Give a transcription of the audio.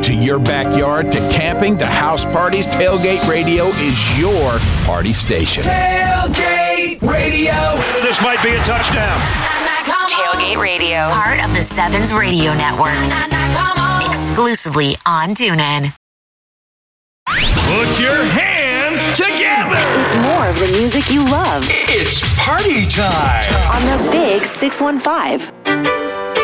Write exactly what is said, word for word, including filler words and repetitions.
To your backyard, to camping, to house parties, Tailgate Radio is your party station. Tailgate Radio. This might be a touchdown. Tailgate Radio, part of the Sevens Radio Network. Exclusively on TuneIn. Put your hands together. It's more of the music you love. It's party time on the Big six one five.